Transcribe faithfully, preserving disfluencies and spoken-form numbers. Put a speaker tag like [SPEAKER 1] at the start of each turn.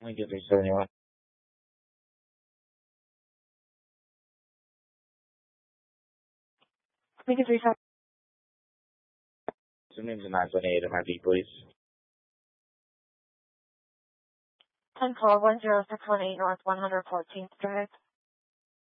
[SPEAKER 1] Thank you, three seventy-one.
[SPEAKER 2] Thank you, three seven.
[SPEAKER 1] So name's nine twenty-eight M R P, please.
[SPEAKER 2] ten twelve one zero six one eight North one hundred fourteenth Drive.